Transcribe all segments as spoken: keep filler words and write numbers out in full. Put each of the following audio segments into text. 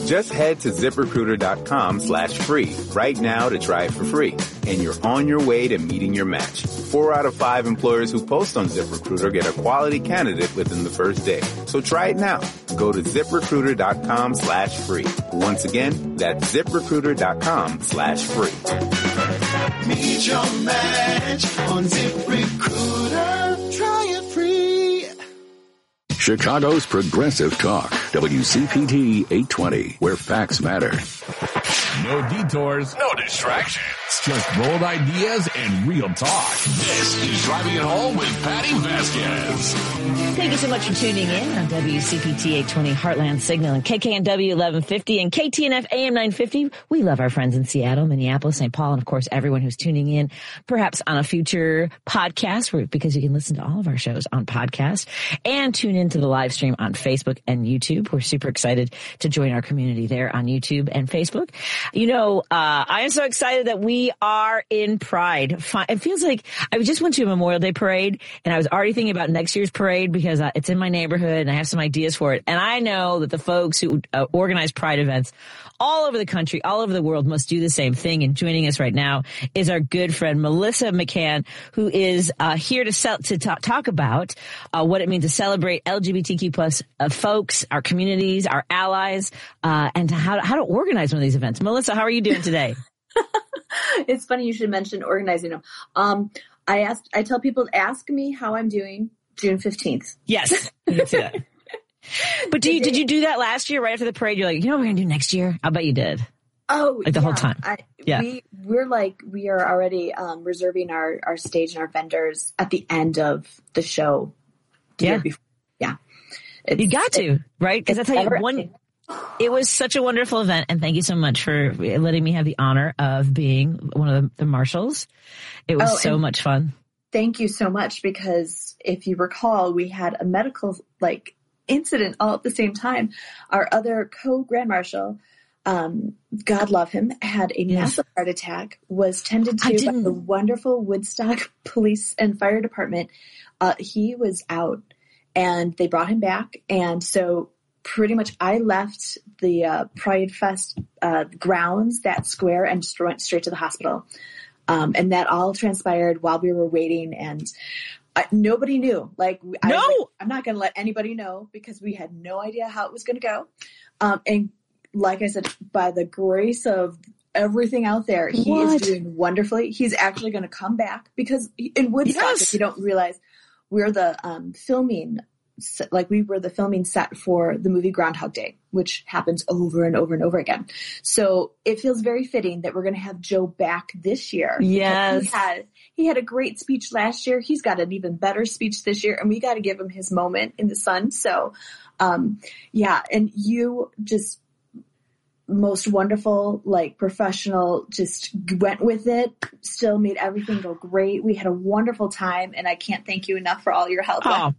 Just head to ZipRecruiter.com slash free right now to try it for free. And you're on your way to meeting your match. Four out of five employers who post on ZipRecruiter get a quality candidate within the first day. So try it now. Go to ZipRecruiter.com slash free. Once again, that's ZipRecruiter.com slash free. Meet your match on ZipRecruiter. Try it free. Chicago's Progressive Talk, W C P T eight twenty, where facts matter. No detours, no distractions. Just bold ideas and real talk. This is Driving It Home with Patty Vasquez. Thank you so much for tuning in on W C P T eight twenty Heartland Signal and K K N W eleven fifty and K T N F A M nine fifty. We love our friends in Seattle, Minneapolis, Saint Paul, and of course everyone who's tuning in perhaps on a future podcast where, because you can listen to all of our shows on podcast and tune into the live stream on Facebook and YouTube. We're super excited to join our community there on YouTube and Facebook. You know, uh, I am so excited that we are in Pride. It feels like I just went to a Memorial Day parade and I was already thinking about next year's parade because uh, it's in my neighborhood and I have some ideas for it. And I know that the folks who uh, organize Pride events all over the country, all over the world must do the same thing. And joining us right now is our good friend, Melissa McCann, who is uh, here to sell, to talk, talk about uh, what it means to celebrate L G B T Q plus uh, folks, our communities, our allies, uh, and to how, to, how to organize one of these events. Melissa, how are you doing today? It's funny you should mention organizing them. Um, I asked, I tell people to ask me how I'm doing June fifteenth. Yes, I can see that. But do you, did you do that last year right after the parade? You're like, you know what we're going to do next year? I bet you did. Oh, like the yeah. whole time. I, yeah. We, we're like, we are already um, reserving our, our stage and our vendors at the end of the show. The yeah. year before. Yeah. It's, you got to, right? Because that's how you one. It was such a wonderful event, and thank you so much for letting me have the honor of being one of the, the marshals. It was oh, so much fun. Thank you so much, because if you recall, we had a medical like incident all at the same time. Our other co-grand marshal, um, God love him, had a yes. massive heart attack, was tended to by the wonderful Woodstock Police and Fire Department. Uh, he was out, and they brought him back, and so pretty much I left the uh, Pride Fest uh, grounds, that square, and just went straight to the hospital. Um, and that all transpired while we were waiting, and I, nobody knew. Like, I no, was like, I'm not going to let anybody know, because we had no idea how it was going to go. Um, and like I said, by the grace of everything out there, he what? is doing wonderfully. He's actually going to come back, because in Woodstock, yes. if you don't realize, we're the um, filming. Like we were the filming set for the movie Groundhog Day, which happens over and over and over again. So it feels very fitting that we're going to have Joe back this year. Yes. He had, he had a great speech last year. He's got an even better speech this year, and we got to give him his moment in the sun. So, um, yeah. And you just most wonderful, like professional, just went with it, still made everything go great. We had a wonderful time, and I can't thank you enough for all your help. Oh.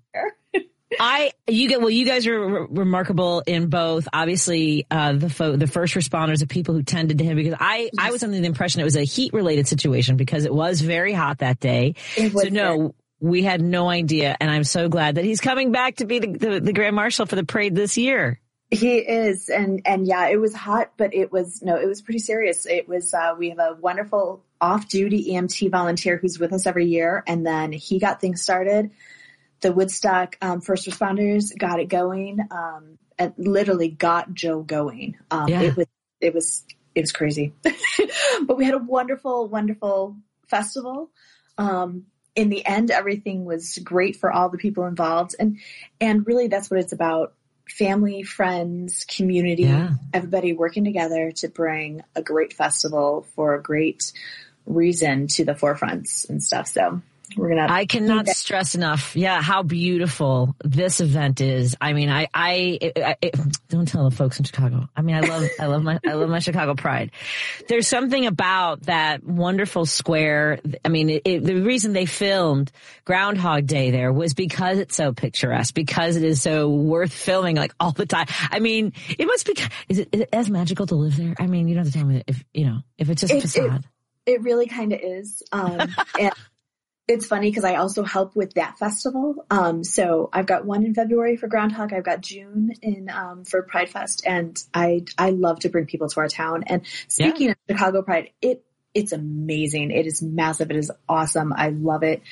I, you get, well, you guys are re- remarkable in both, obviously, uh, the fo- the first responders, the people who tended to him, because I, yes. I was under the impression it was a heat related situation, because it was very hot that day. It was so no, we had no idea. And I'm so glad that he's coming back to be the, the, the Grand Marshal for the parade this year. He is. And, and yeah, it was hot, but it was, no, it was pretty serious. It was, uh, we have a wonderful off duty E M T volunteer who's with us every year. And then he got things started. The Woodstock um, first responders got it going, um, and literally got Joe going. Um, yeah. It was, it was, it was crazy, but we had a wonderful, wonderful festival. Um, in the end, everything was great for all the people involved, and and really, that's what it's about: family, friends, community, yeah. everybody working together to bring a great festival for a great reason to the forefronts and stuff. So. We're gonna. I cannot stress enough, yeah, how beautiful this event is. I mean, I, I, I, I don't tell the folks in Chicago. I mean, I love, I love my, I love my Chicago pride. There's something about that wonderful square. I mean, it, it, the reason they filmed Groundhog Day there was because it's so picturesque, because it is so worth filming like all the time. I mean, it must be. Is it, is it as magical to live there? I mean, you don't have to tell me if you know if it's just it, a facade. It, it really kind of is, um, and. It's funny because I also help with that festival. Um, so I've got one in February for Groundhog. I've got June in um, for Pride Fest, and I I love to bring people to our town. And speaking yeah. of Chicago Pride, it it's amazing. It is massive. It is awesome. I love it.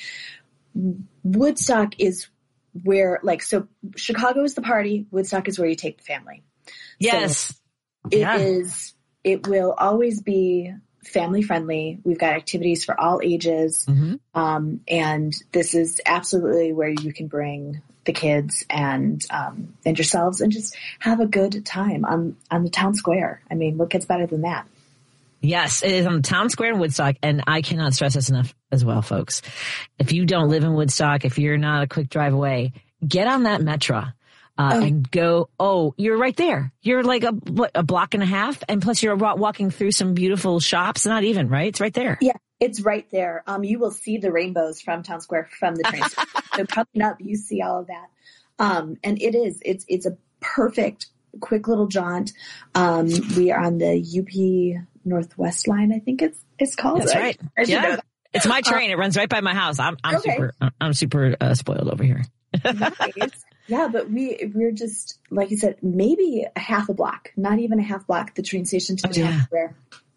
Woodstock is where, like, so Chicago is the party. Woodstock is where you take the family. Yes, so it yeah. is. It will always be family friendly. We've got activities for all ages. Mm-hmm. Um, and this is absolutely where you can bring the kids and, um, and yourselves and just have a good time on, on the town square. I mean, what gets better than that? Yes, it is on the town square in Woodstock. And I cannot stress this enough as well, folks. If you don't live in Woodstock, if you're not a quick drive away, get on that Metra. Uh, oh. And go, oh, you're right there. You're like a, what, a block and a half. And plus you're walking through some beautiful shops. Not even, right? It's right there. Yeah, it's right there. Um, you will see the rainbows from Town Square from the train station. So coming up, you see all of that. Um, and it is, it's, it's a perfect, quick little jaunt. Um, we are on the U P Northwest line, I think it's, it's called. That's right. I, I yeah. know that. It's my train. Uh, it runs right by my house. I'm, I'm okay. super, I'm super uh, spoiled over here. Nice. Yeah, but we, we're just, like you said, maybe a half a block, not even a half block, the train station to the oh, town square.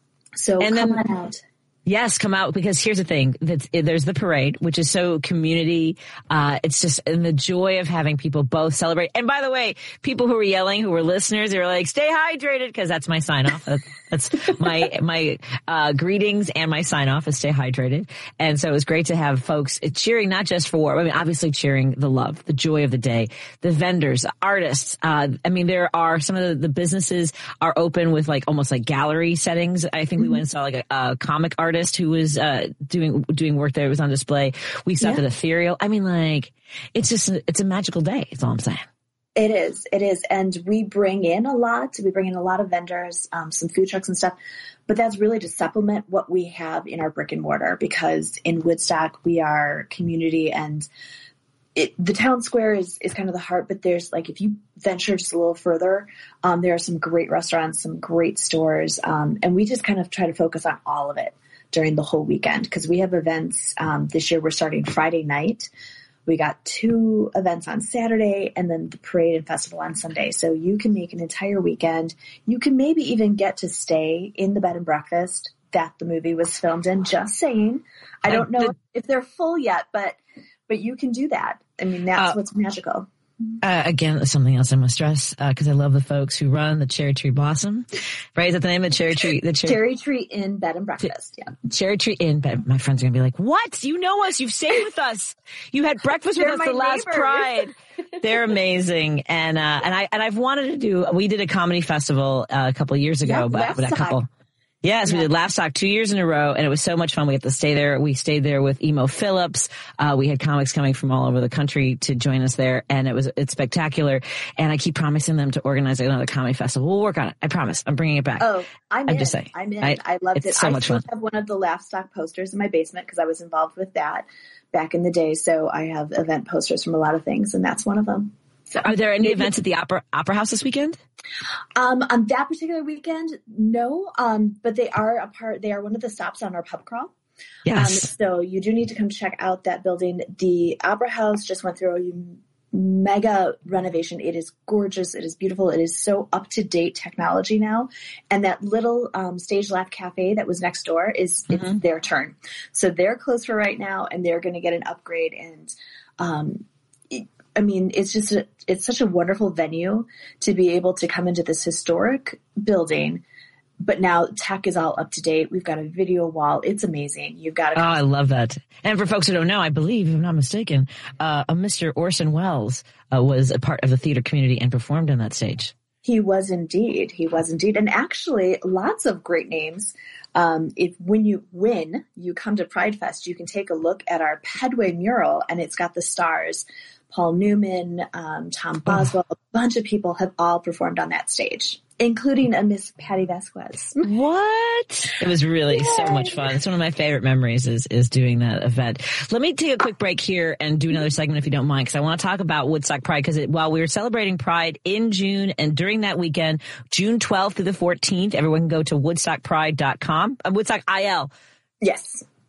So and come then, on out. Yes, come out, because here's the thing. That's, there's the parade, which is so community. Uh, it's just, and the joy of having people both celebrate. And by the way, people who were yelling, who were listeners, they were like, stay hydrated, because that's my sign off. That's, that's my, my, uh, greetings and my sign off is stay hydrated. And so it was great to have folks cheering, not just for, I mean, obviously cheering the love, the joy of the day, the vendors, artists. Uh, I mean, there are some of the, the businesses are open with like almost like gallery settings. I think we went and saw like a, a comic artist who was uh doing doing work there. It was on display. We stopped yeah. at Ethereal. I mean, like, it's just it's a magical day. That's all I'm saying. It is. It is. And we bring in a lot. We bring in a lot of vendors, um, some food trucks and stuff. But that's really to supplement what we have in our brick and mortar, because in Woodstock we are community, and it, the town square is, is kind of the heart. But there's, like, if you venture just a little further, um, there are some great restaurants, some great stores, um, and we just kind of try to focus on all of it during the whole weekend, because we have events. Um, this year we're starting Friday night. We got two events on Saturday, and then the parade and festival on Sunday. So you can make an entire weekend. You can maybe even get to stay in the bed and breakfast that the movie was filmed in. Just saying. I don't know if they're full yet, but but you can do that. I mean, that's uh, what's magical. Uh, again, something else I must stress, uh, cause I love the folks who run the Cherry Tree Blossom, right? Is that the name of Cherry Tree? The Cherry, Cherry Tree Inn Bed and Breakfast. Yeah. Cherry Tree Inn Bed. My friends are going to be like, what? You know us. You've stayed with us. You had breakfast with us the last Pride. They're amazing. And, uh, and I, and I've wanted to do, we did a comedy festival uh, a couple of years ago, yeah, but, but a couple. Yes, yeah. We did Laugh Stock two years in a row, and it was so much fun. We had to stay there. We stayed there with Emo Phillips. Uh, we had comics coming from all over the country to join us there, and it was, it's spectacular. And I keep promising them to organize another comedy festival. We'll work on it. I promise. I'm bringing it back. Oh, I'm, I'm in. just saying. I'm in. I, I loved it's it. So I much still fun. have one of the Laugh Stock posters in my basement because I was involved with that back in the day. So I have event posters from a lot of things, and that's one of them. So, are there any events at the Opera Opera House this weekend? Um, on that particular weekend, no. Um, but they are a part. They are one of the stops on our pub crawl. Yes. Um, so you do need to come check out that building. The Opera House just went through a mega renovation. It is gorgeous. It is beautiful. It is so up to date technology now. And that little um, Stage Left Cafe that was next door is mm-hmm. it's their turn. So they're closed for right now, and they're going to get an upgrade. And um, it, I mean, it's just, a, it's such a wonderful venue to be able to come into this historic building, but now tech is all up to date. We've got a video wall. It's amazing. You've got to. Oh, I love that. And for folks who don't know, I believe, if I'm not mistaken, uh, a Mister Orson Welles uh, was a part of the theater community and performed on that stage. He was indeed. He was indeed. And actually lots of great names. Um, if when you win, you come to Pride Fest, you can take a look at our Pedway mural, and it's got the stars. Paul Newman, um, Tom Boswell, oh. a bunch of people have all performed on that stage, including a Miss Patty Vasquez. What? It was really Yay. so much fun. It's one of my favorite memories is, is doing that event. Let me take a quick break here and do another segment if you don't mind, because I want to talk about Woodstock Pride, because while we were celebrating Pride in June and during that weekend, June twelfth through the fourteenth, everyone can go to woodstock pride dot com. Uh, Woodstock I L. Yes.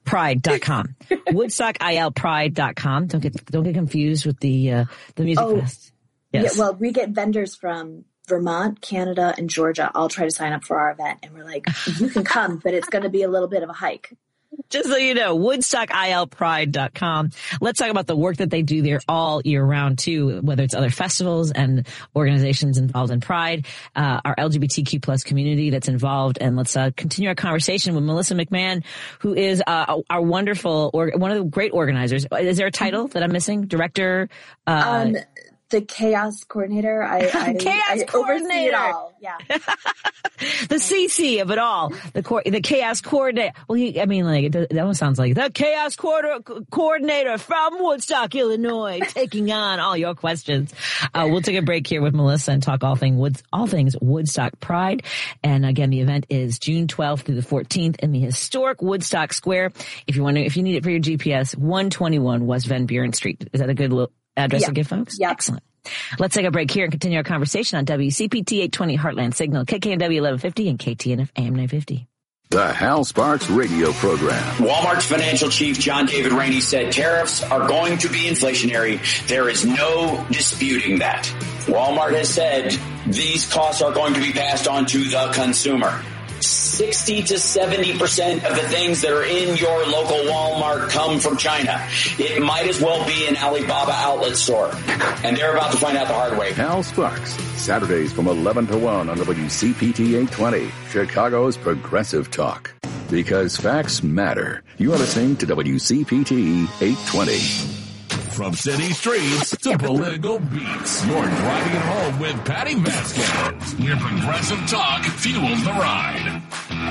Pride dot com. Woodstock I L Pride dot com. Don't get, don't get confused with the, uh, the music oh, fest. Yes. Yeah, well, we get vendors from Vermont, Canada, and Georgia all try to sign up for our event. And we're like, you can come, but it's going to be a little bit of a hike. Just so you know, Woodstock I L Pride dot com. Let's talk about the work that they do there all year round too, whether it's other festivals and organizations involved in Pride, uh, our L G B T Q plus community that's involved. And let's uh, continue our conversation with Melissa McMahon, who is uh, our wonderful, or one of the great organizers. Is there a title that I'm missing? Director? Uh, um, The chaos coordinator. I, I, chaos I coordinator. oversee it all. Yeah. The C C of it all. The co- the chaos coordinator. Well, he, I mean, like, it, that almost sounds like the chaos co- coordinator from Woodstock, Illinois, taking on all your questions. Uh, we'll take a break here with Melissa and talk all things Woods, all things Woodstock Pride. And again, the event is June twelfth through the fourteenth in the historic Woodstock Square. If you want to, if you need it for your G P S, one twenty-one West Van Buren Street. Is that a good little address yeah. to give folks? Yeah. Excellent. Let's take a break here and continue our conversation on W C P T eight twenty Heartland Signal, K K N W eleven fifty and K T N F A M nine fifty. The Hal Sparks Radio Program. Walmart's financial chief, John David Rainey, said tariffs are going to be inflationary. There is no disputing that. Walmart has said these costs are going to be passed on to the consumer. sixty to seventy percent of the things that are in your local Walmart come from China. It might as well be an Alibaba outlet store. And they're about to find out the hard way. Hal Sparks, Saturdays from eleven to one on W C P T eight twenty, Chicago's Progressive Talk. Because facts matter. You are listening to W C P T eight twenty. From city streets to political beats, you're driving it home with Patty Vasquez. Your Progressive Talk fuels the ride.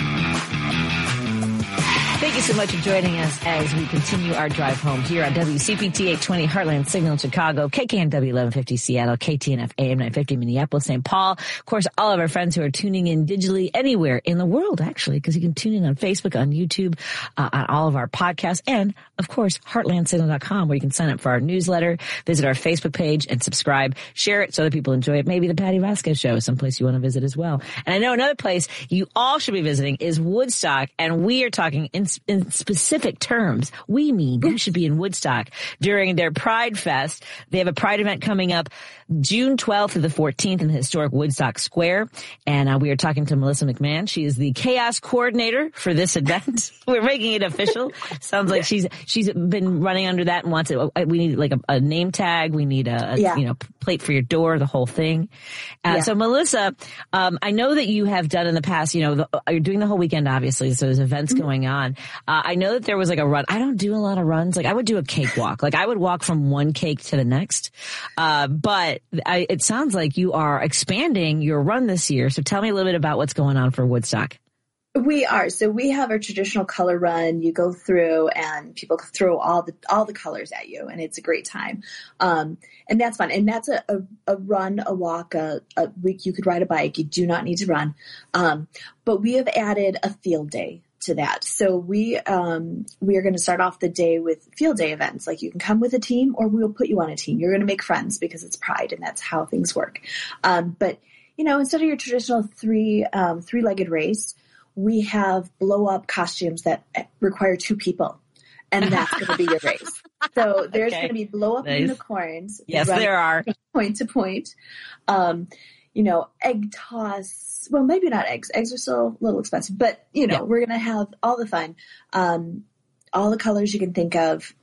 Thank you so much for joining us as we continue our drive home here on W C P T eight twenty Heartland Signal in Chicago, K K N W eleven fifty Seattle, K T N F A M nine fifty Minneapolis, Saint Paul. Of course, all of our friends who are tuning in digitally anywhere in the world, actually, because you can tune in on Facebook, on YouTube, uh, on all of our podcasts, and, of course, heartland signal dot com, where you can sign up for our newsletter, visit our Facebook page, and subscribe. Share it so other people enjoy it. Maybe the Patty Vasquez Show is someplace you want to visit as well. And I know another place you all should be visiting is Woodstock, and we are talking in in specific terms. We mean you should be in Woodstock during their Pride Fest. They have a Pride event coming up June twelfth through the fourteenth in the historic Woodstock Square. And uh, we are talking to Melissa McMahon. She is the chaos coordinator for this event. We're making it official. Sounds like she's she's been running under that and wants it. We need like a, a name tag. We need a, a yeah. you know plate for your door, the whole thing. Uh, yeah. So Melissa, um, I know that you have done in the past, you know, the, you're doing the whole weekend, obviously. So there's events mm-hmm. going on. Uh, I know that there was like a run. I don't do a lot of runs. Like I would do a cake walk. Like I would walk from one cake to the next. Uh, but I, it sounds like you are expanding your run this year. So tell me a little bit about what's going on for Woodstock. We are. So we have our traditional color run. You go through and people throw all the, all the colors at you and it's a great time. Um, and that's fun. And that's a, a, a run, a walk, a, a week. You could ride a bike. You do not need to run. Um, but we have added a field day to that. So we, um, we are going to start off the day with field day events. Like you can come with a team or we'll put you on a team. You're going to make friends because it's Pride and that's how things work. Um, but you know, instead of your traditional three, um, three-legged race, we have blow up costumes that require two people. And that's going to be your race. So there's okay. going to be blow up nice. unicorns. Yes, there are. Point to point. Um, you know, egg toss. Well, maybe not eggs. Eggs are still a little expensive, but you know, yeah. we're going to have all the fun. Um, all the colors you can think of,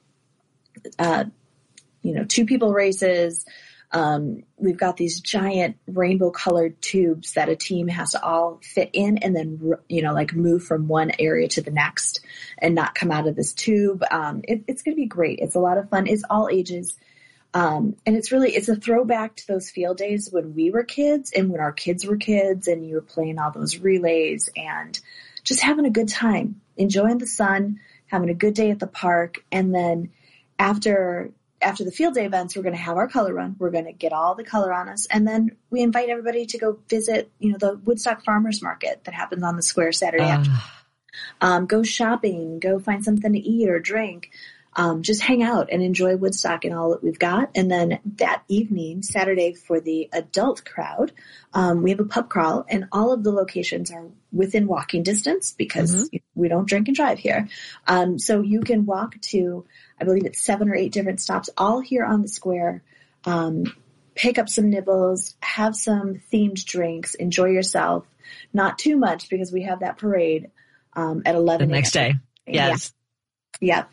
uh, you know, two people races. Um, we've got these giant rainbow colored tubes that a team has to all fit in and then, you know, like move from one area to the next and not come out of this tube. Um, it, it's going to be great. It's a lot of fun. It's all ages. Um, and it's really, it's a throwback to those field days when we were kids and when our kids were kids and you were playing all those relays and just having a good time, enjoying the sun, having a good day at the park. And then after, after the field day events, we're going to have our color run. We're going to get all the color on us. And then we invite everybody to go visit, you know, the Woodstock Farmers Market that happens on the square Saturday uh. afternoon. Um, go shopping, go find something to eat or drink. um, just hang out and enjoy Woodstock and all that we've got. And then that evening, Saturday, for the adult crowd, um, we have a pub crawl, and all of the locations are within walking distance because mm-hmm. we don't drink and drive here. Um, so you can walk to, I believe it's seven or eight different stops, all here on the square. Um, pick up some nibbles, have some themed drinks, enjoy yourself. Not too much because we have that parade um, at eleven the next day. Yes. Yeah. yeah.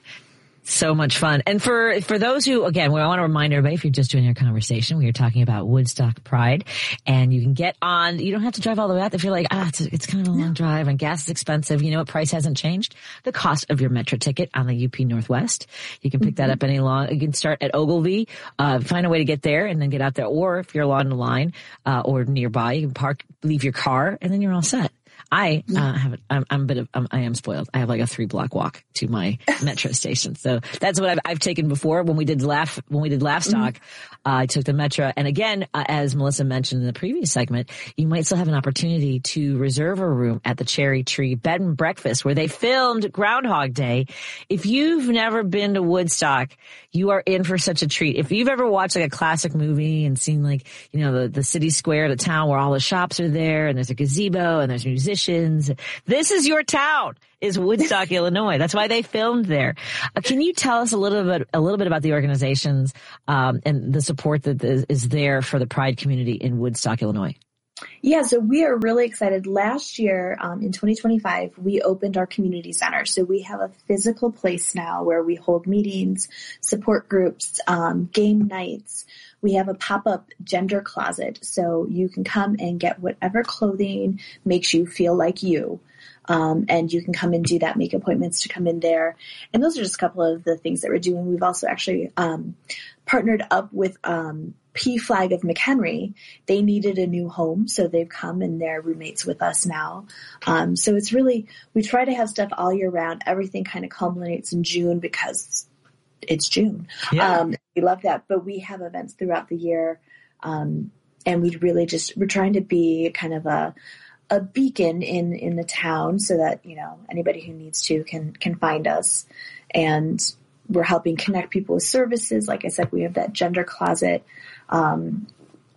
So much fun. And for, for those who, again, we want to remind everybody, if you're just joining our conversation, we are talking about Woodstock Pride, and you can get on, you don't have to drive all the way out. If you're like, ah, it's, it's kind of a long drive and gas is expensive. You know what? Price hasn't changed. The cost of your Metro ticket on the U P Northwest. You can pick mm-hmm. that up any long, you can start at Ogilvie, uh, find a way to get there and then get out there. Or if you're along the line, uh, or nearby, you can park, leave your car, and then you're all set. I uh, have. I'm, I'm a bit of. Um, I am spoiled. I have like a three block walk to my metro station, so that's what I've, I've taken before. When we did laugh, when we did Laugh Stock, mm-hmm. uh, I took the metro. And again, uh, as Melissa mentioned in the previous segment, you might still have an opportunity to reserve a room at the Cherry Tree Bed and Breakfast, where they filmed Groundhog Day. If you've never been to Woodstock, you are in for such a treat. If you've ever watched like a classic movie and seen like, you know, the the city square, the town where all the shops are there, and there's a gazebo and there's musicians. This is your town, is Woodstock, Illinois. That's why they filmed there. Uh, can you tell us a little bit, a little bit about the organizations um, and the support that is there for the Pride community in Woodstock, Illinois? Yeah, so we are really excited. Last year, um, in twenty twenty-five, we opened our community center. So we have a physical place now where we hold meetings, support groups, um, game nights. We have a pop-up gender closet, so you can come and get whatever clothing makes you feel like you. Um, and you can come and do that, make appointments to come in there. And those are just a couple of the things that we're doing. We've also actually um, partnered up with um, P Flag of McHenry. They needed a new home, so they've come and they're roommates with us now. Um, so it's really, we try to have stuff all year round. Everything kind of culminates in June because it's June. Yeah. Um, we love that, but we have events throughout the year. Um, and we really just, we're trying to be kind of a, a beacon in, in the town so that, you know, anybody who needs to can, can find us. And we're helping connect people with services. Like I said, we have that gender closet, um,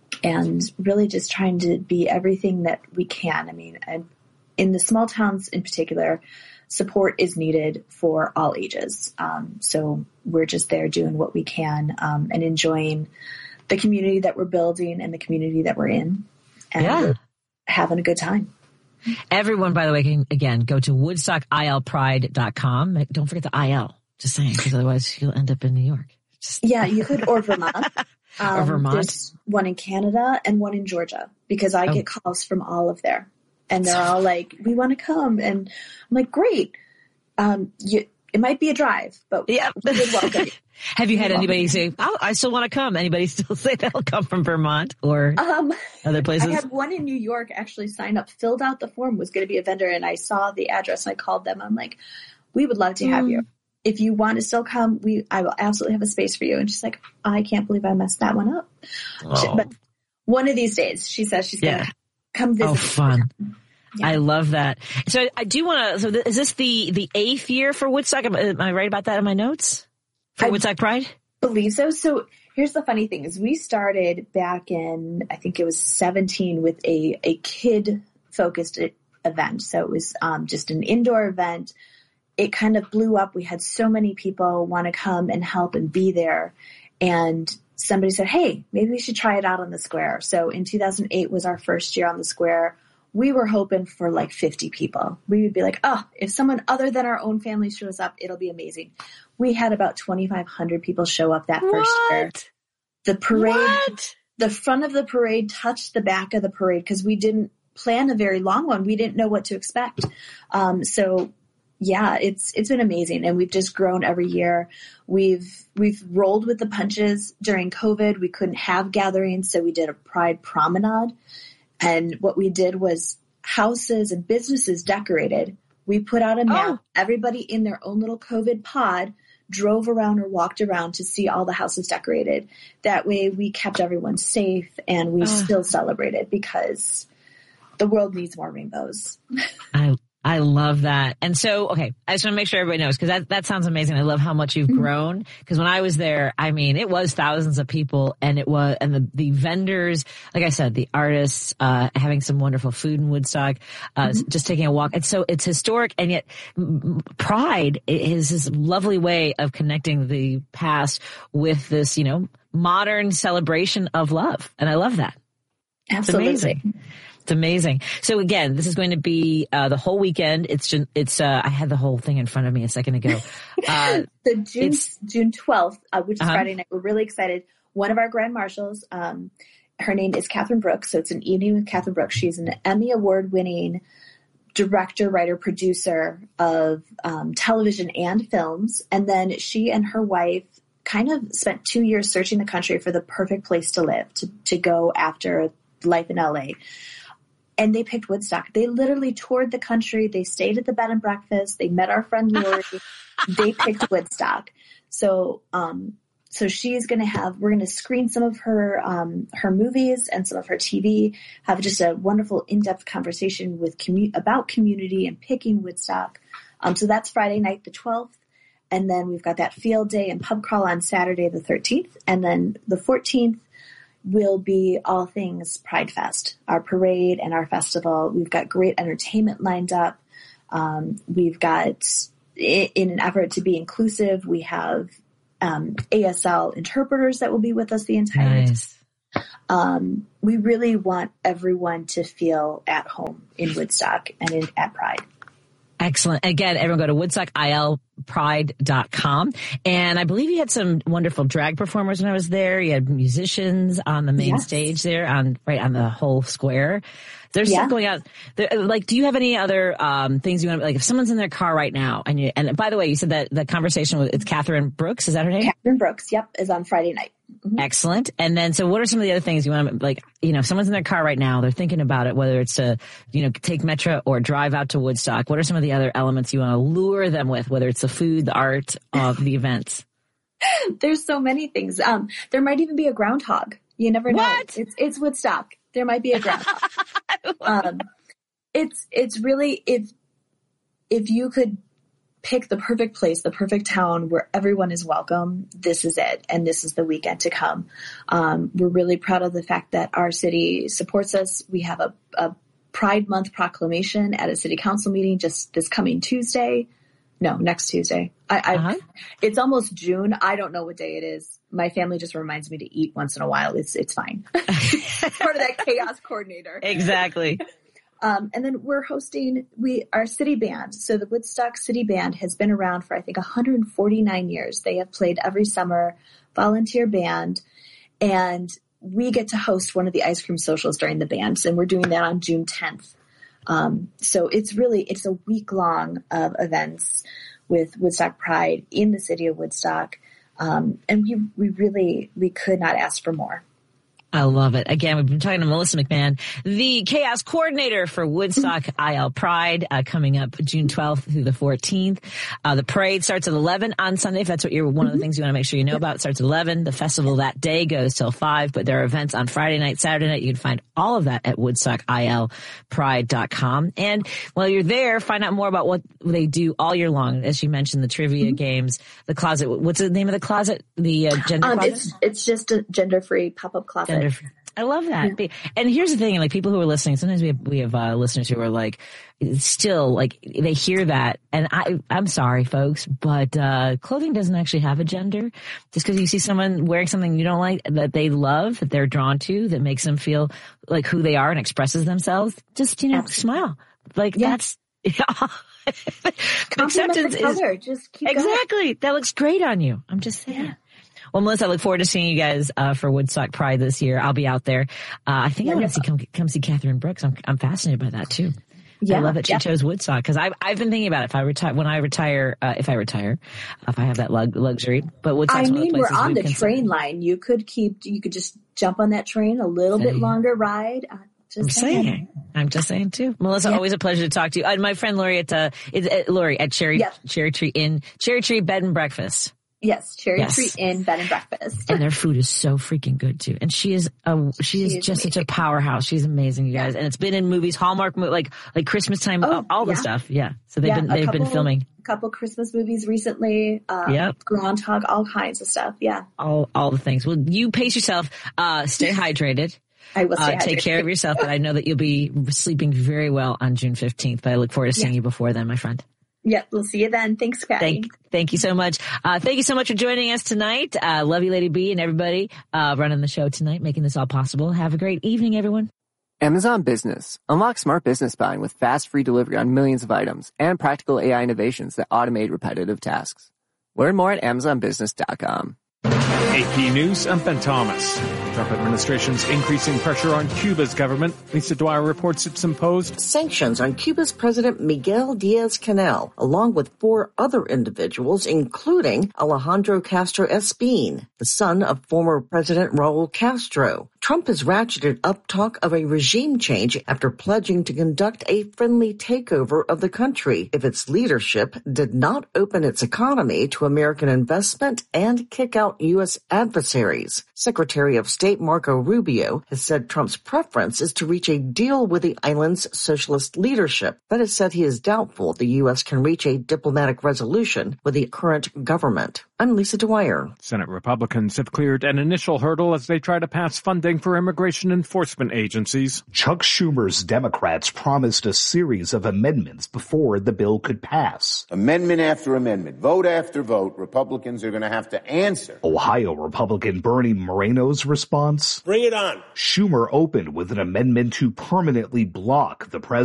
and really just trying to be everything that we can. I mean, and in the small towns in particular, support is needed for all ages. Um, so we're just there doing what we can, um, and enjoying the community that we're building and the community that we're in, and yeah. having a good time. Everyone, by the way, can again go to woodstock I L pride dot com. Don't forget the I L, just saying, because otherwise you'll end up in New York. Just... Yeah, you could, or Vermont. Um, or Vermont. There's one in Canada and one in Georgia, because I oh. get calls from all of there. And they're all like, we want to come. And I'm like, great. Um, you, it might be a drive, but yeah. we would welcome you. Have you had anybody say, oh, I still want to come? Anybody still say they'll come from Vermont or um, other places? I had one in New York actually sign up, filled out the form, was going to be a vendor. And I saw the address and I called them. I'm like, we would love to have mm. you. If you want to still come, we, I will absolutely have a space for you. And she's like, I can't believe I messed that one up. Oh. She, but one of these days, she says she's going to yeah. come visit. Oh, fun. Yeah. I love that. So I do want to, so th- is this the, the eighth year for Woodstock? Am, am I right about that in my notes? For I Woodstock Pride? Believe so. So here's the funny thing is we started back in, I think it was seventeen with a, a kid focused event. So it was um, just an indoor event. It kind of blew up. We had so many people want to come and help and be there. And somebody said, hey, maybe we should try it out on the square. So in two thousand eight was our first year on the square. We were hoping for like fifty people. We would be like, oh, if someone other than our own family shows up, it'll be amazing. We had about twenty-five hundred people show up that first what? year. The parade, what? the front of the parade touched the back of the parade because we didn't plan a very long one. We didn't know what to expect. Um, so yeah, it's, it's been amazing. And we've just grown every year. We've, we've rolled with the punches during COVID. We couldn't have gatherings. So we did a Pride promenade. And what we did was houses and businesses decorated. We put out a map. Oh. Everybody in their own little COVID pod drove around or walked around to see all the houses decorated. That way we kept everyone safe and we oh. still celebrated because the world needs more rainbows. I I love that. And so, okay, I just want to make sure everybody knows, because that, that sounds amazing. I love how much you've mm-hmm. grown. Because when I was there, I mean, it was thousands of people, and it was, and the, the vendors, like I said, the artists, uh, having some wonderful food in Woodstock, uh, mm-hmm. just taking a walk. And so it's historic, and yet Pride is this lovely way of connecting the past with this, you know, modern celebration of love. And I love that. Absolutely. It's amazing. It's amazing. So again, this is going to be uh, the whole weekend. It's it's. Uh, I had the whole thing in front of me a second ago. Uh, the June June twelfth, uh, which is uh-huh. Friday night. We're really excited. One of our grand marshals, um, her name is Catherine Brooks. So it's an evening with Catherine Brooks. She's an Emmy Award winning director, writer, producer of um, television and films. And then she and her wife kind of spent two years searching the country for the perfect place to live, to to go after life in L A. And they picked Woodstock. They literally toured the country. They stayed at the bed and breakfast. They met our friend Lori. They picked Woodstock. So, um, so she's going to have, we're going to screen some of her, um, her movies and some of her T V, have just a wonderful in-depth conversation with commu- about community and picking Woodstock. Um, so that's Friday night, the twelfth. And then we've got that field day and pub crawl on Saturday, the thirteenth. And then the fourteenth, will be all things Pride Fest, our parade and our festival. We've got great entertainment lined up. Um, we've got, in an effort to be inclusive, we have um, A S L interpreters that will be with us the entire nice. time. Um, we really want everyone to feel at home in Woodstock and in, at Pride. Excellent. Again, everyone go to woodstock I L pride dot com. And I believe you had some wonderful drag performers when I was there. You had musicians on the main yes. stage there, on right on the whole square. There's yeah. stuff going on. There, like, do you have any other um things you want to, like, if someone's in their car right now, and you, and by the way, you said that the conversation with, it's Catherine Brooks, is that her name? Catherine Brooks, yep, is on Friday night. Mm-hmm. Excellent. And then, so what are some of the other things you want to, like, you know, if someone's in their car right now, they're thinking about it, whether it's to, you know, take Metro or drive out to Woodstock. What are some of the other elements you want to lure them with, whether it's the food, the art, of the events? There's so many things. Um, there might even be a groundhog. You never know. What? It's, it's Woodstock. There might be a groundhog. um, it's, it's really, if, if you could pick the perfect place, the perfect town where everyone is welcome, this is it. And this is the weekend to come. Um, we're really proud of the fact that our city supports us. We have a, a Pride Month proclamation at a city council meeting just this coming Tuesday. No, next Tuesday. I, I uh-huh. It's almost June. I don't know what day it is. My family just reminds me to eat once in a while. It's, it's fine. It's part of that chaos coordinator. Exactly. Um, and then we're hosting, we, our city band. So the Woodstock City Band has been around for, I think, one hundred forty-nine years. They have played every summer, volunteer band, and we get to host one of the ice cream socials during the bands, and we're doing that on June tenth. Um, so it's really, it's a week long of events with Woodstock Pride in the city of Woodstock. Um, and we, we really, we could not ask for more. I love it. Again, we've been talking to Melissa McMahon, the chaos coordinator for Woodstock I L Pride, uh, coming up June twelfth through the fourteenth. Uh, the parade starts at eleven on Sunday. If that's what you're, one of the things you want to make sure you know about, it starts at eleven. The festival that day goes till five, but there are events on Friday night, Saturday night. You can find all of that at woodstock I L pride dot com. And while you're there, find out more about what they do all year long. As you mentioned, the trivia mm-hmm. games, the closet. What's the name of the closet? The uh, gender um, closet? It's, it's just a gender-free pop-up closet. I love that. Yeah. And here's the thing, like, people who are listening, sometimes we have, we have, uh, listeners who are like, still, like, they hear that. And I, I'm sorry, folks, but, uh, clothing doesn't actually have a gender. Just because you see someone wearing something you don't like, that they love, that they're drawn to, that makes them feel like who they are and expresses themselves, just, you know, Absolutely. smile. Like, yeah. that's, yeah. Acceptance the color. is, just keep exactly. going. That looks great on you. I'm just saying. Yeah. Well, Melissa, I look forward to seeing you guys uh, for Woodstock Pride this year. I'll be out there. Uh, I think yeah, I want to see come, come see Catherine Brooks. I'm I'm fascinated by that too. Yeah, I love that she yeah. chose Woodstock, because I've I've been thinking about it. If I retire, when I retire, uh, if I retire, if I have that lug- luxury. But Woodstock's I mean, one of the places we're on the considered. train line. You could keep. You could just jump on that train, a little saying. bit longer ride. Uh, Just I'm saying. saying. I'm just saying too. Melissa, yeah. always a pleasure to talk to you. Uh, my friend Lori at uh, is, uh, Lori at Cherry yep. Cherry Tree Inn, Cherry Tree Bed and Breakfast. Yes, Cherry Yes. Tree Inn Bed and Breakfast. And their food is so freaking good too. And she is a she is She is just amazing. such a powerhouse. She's amazing, you guys. And it's been in movies, Hallmark, mo- like like Christmas time, Oh, all the yeah. stuff. Yeah. So they've Yeah, been a they've been couple- filming A couple Christmas movies recently. Um, Yep. Groundhog, all kinds of stuff. Yeah. all all the things. Well, you pace yourself. Uh, stay hydrated. I will stay Uh, take hydrated. care of yourself. But I know that you'll be sleeping very well on June fifteenth. But I look forward to seeing Yeah. you before then, my friend. Yep. We'll see you then. Thanks, Patty. Thank, thank you so much. Uh, thank you so much for joining us tonight. Uh, love you, Lady B, and everybody uh, running the show tonight, making this all possible. Have a great evening, everyone. Amazon Business. Unlock smart business buying with fast, free delivery on millions of items and practical A I innovations that automate repetitive tasks. Learn more at amazon business dot com. A P News, I'm Ben Thomas. Trump administration's increasing pressure on Cuba's government. Lisa Dwyer reports it's imposed sanctions on Cuba's President Miguel Diaz-Canel, along with four other individuals, including Alejandro Castro Espín, the son of former President Raul Castro. Trump has ratcheted up talk of a regime change after pledging to conduct a friendly takeover of the country if its leadership did not open its economy to American investment and kick out U S adversaries. Secretary of State Marco Rubio has said Trump's preference is to reach a deal with the island's socialist leadership, but has said he is doubtful the U S can reach a diplomatic resolution with the current government. I'm Lisa Dwyer. Senate Republicans have cleared an initial hurdle as they try to pass funding for immigration enforcement agencies. Chuck Schumer's Democrats promised a series of amendments before the bill could pass. Amendment after amendment, vote after vote, Republicans are going to have to answer. Ohio Republican Bernie Moreno's response? Bring it on. Schumer opened with an amendment to permanently block the president.